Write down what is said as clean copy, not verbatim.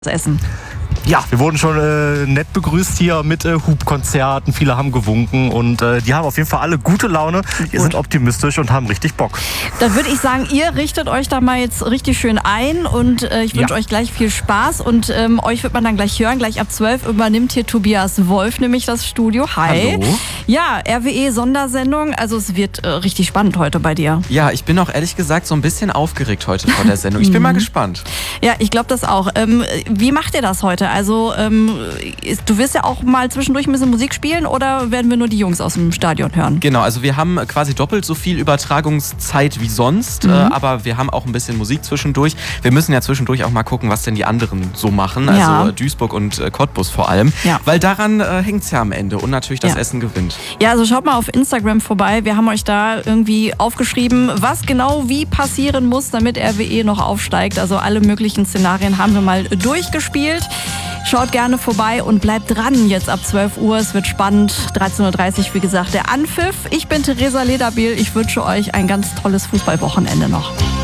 Essen. Ja, wir wurden schon nett begrüßt hier mit Hubkonzerten. Viele haben gewunken und die haben auf jeden Fall alle gute Laune. Wir sind optimistisch und haben richtig Bock. Dann würde ich sagen, ihr richtet euch da mal jetzt richtig schön ein und ich wünsche euch gleich viel Spaß und euch wird man dann gleich hören. Gleich ab 12 übernimmt hier Tobias Wolf nämlich das Studio. Hi. Hallo. Ja, RWE-Sondersendung. Also es wird richtig spannend heute bei dir. Ja, ich bin auch ehrlich gesagt so ein bisschen aufgeregt heute vor der Sendung. Ich bin mal gespannt. Ja, ich glaube das auch. Wie macht ihr das heute? Also du wirst ja auch mal zwischendurch ein bisschen Musik spielen oder werden wir nur die Jungs aus dem Stadion hören? Genau, also wir haben quasi doppelt so viel Übertragungszeit wie sonst, aber wir haben auch ein bisschen Musik zwischendurch. Wir müssen ja zwischendurch auch mal gucken, was denn die anderen so machen, also Duisburg und Cottbus vor allem, weil daran hängt es ja am Ende und natürlich das Essen gewinnt. Ja, also schaut mal auf Instagram vorbei. Wir haben euch da irgendwie aufgeschrieben, was genau wie passieren muss, damit RWE noch aufsteigt. Also alle möglichen Szenarien haben wir mal durchgespielt. Schaut gerne vorbei und bleibt dran jetzt ab 12 Uhr. Es wird spannend. 13.30 Uhr, wie gesagt, der Anpfiff. Ich bin Theresa Lederbiel. Ich wünsche euch ein ganz tolles Fußballwochenende noch.